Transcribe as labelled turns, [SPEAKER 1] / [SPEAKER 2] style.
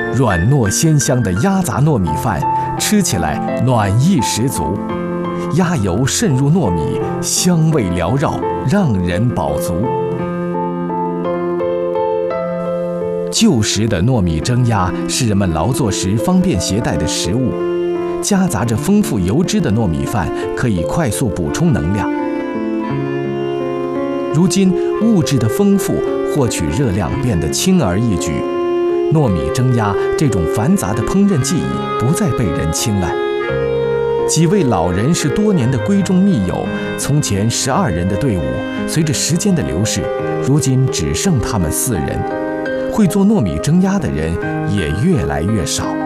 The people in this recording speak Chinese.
[SPEAKER 1] 软糯鲜香的鸭杂糯米饭，吃起来暖意十足。鸭油渗入糯米，香味缭绕，让人饱足。旧时的糯米蒸鸭是人们劳作时方便携带的食物，夹杂着丰富油脂的糯米饭可以快速补充能量。如今物质的丰富，获取热量变得轻而易举，糯米蒸鸭这种繁杂的烹饪技艺不再被人青睐。几位老人是多年的闺中密友，从前12人的队伍，随着时间的流逝，如今只剩他们4人。会做糯米蒸鸭的人也越来越少。